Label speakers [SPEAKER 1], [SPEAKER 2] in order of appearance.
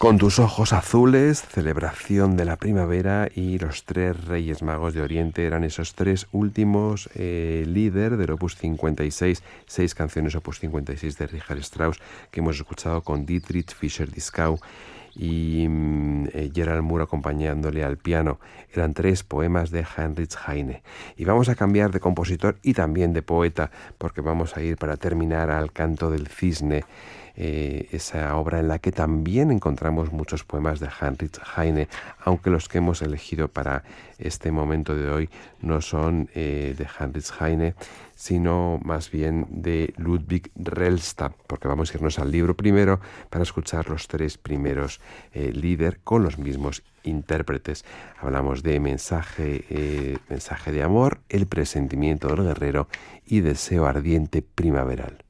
[SPEAKER 1] Con tus ojos azules, Celebración de la primavera y Los tres Reyes Magos de Oriente eran esos tres últimos líder del Opus 56, 6 canciones Opus 56 de Richard Strauss que hemos escuchado con Dietrich Fischer-Dieskau y Gerald Moore acompañándole al piano. Eran 3 poemas de Heinrich Heine. Y vamos a cambiar de compositor y también de poeta, porque vamos a ir para terminar al Canto del Cisne, esa obra en la que también encontramos muchos poemas de Heinrich Heine, aunque los que hemos elegido para este momento de hoy no son de Heinrich Heine, sino más bien de Ludwig Rellstab, porque vamos a irnos al libro primero para escuchar los 3 primeros líder con los mismos intérpretes. Hablamos de mensaje de amor, El presentimiento del guerrero y Deseo ardiente primaveral.